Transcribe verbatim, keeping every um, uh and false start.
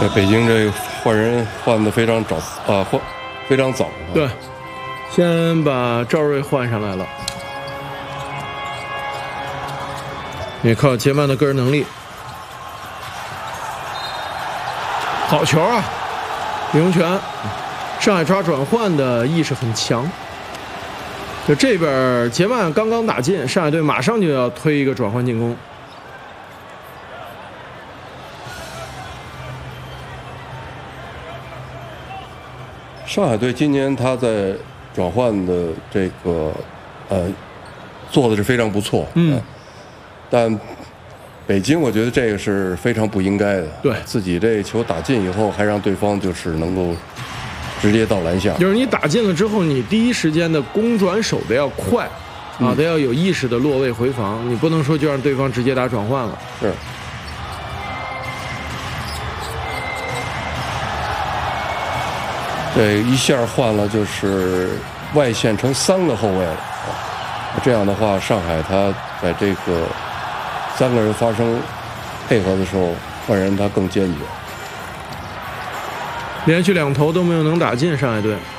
对，北京这个换人换的非常早啊，换非常早。 对，先把赵睿换上来了，也靠杰曼的个人能力。好球啊，李洪权！上海抓转换的意识很强。就这边杰曼刚刚打进，上海队马上就要推一个转换进攻。 上海队今年他在转换的这个呃做的是非常不错， 嗯， 但北京我觉得这个是非常不应该的。 对， 自己这球打进以后，还让对方就是能够直接到篮下。 就是你打进了之后，你第一时间的攻转手得要快， 嗯、 啊，得要有意识的落位回防，你不能说就让对方直接打转换了。 是。对，一下换了就是外线成三个后卫了。这样的话，上海他在这个三个人发生配合的时候，换人他更坚决。 连续两投都没有能打进上海队。